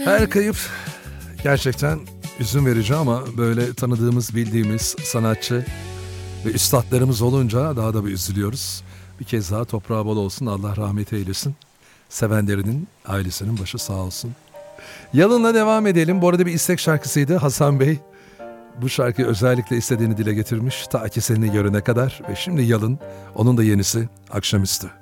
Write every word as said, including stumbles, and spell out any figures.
Her kayıp gerçekten üzüm verici ama böyle tanıdığımız, bildiğimiz sanatçı ve üstadlarımız olunca daha da bir üzülüyoruz. Bir kez daha toprağı bol olsun, Allah rahmet eylesin. Sevenlerinin, ailesinin başı sağ olsun. Yalın'la devam edelim. Bu arada bir istek şarkısıydı. Hasan Bey bu şarkıyı özellikle istediğini dile getirmiş. Ta ki seni görene kadar. Ve şimdi Yalın, onun da yenisi Akşamüstü.